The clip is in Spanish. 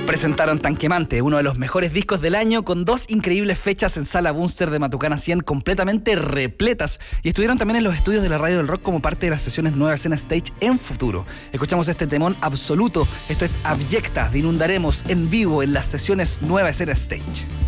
Presentaron Tan Quemante, uno de los mejores discos del año, con 2 increíbles fechas en Sala Bunster de Matucana 100 completamente repletas, y estuvieron también en los estudios de la Radio del Rock como parte de las sesiones Nueva Escena Stage en futuro. Escuchamos este temón absoluto, esto es Abyecta de Inundaremos en vivo en las sesiones Nueva Escena Stage.